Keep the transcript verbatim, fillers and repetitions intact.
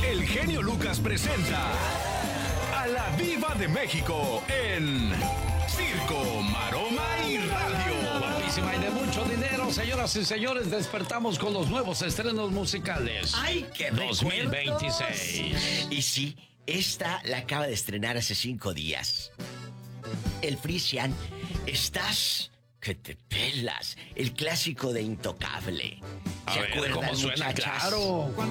el genio Lucas presenta a la Diva de México en Circo, Maroma y Radio. Guapísima y de mucho dinero, señoras y señores, despertamos con los nuevos estrenos musicales. ¡Ay, qué dos mil veintiséis! Y sí, esta la acaba de estrenar hace cinco días. El Frisian, estás que te pelas, el clásico de Intocable. A ver, ¿cómo suena? Muchachas? Claro.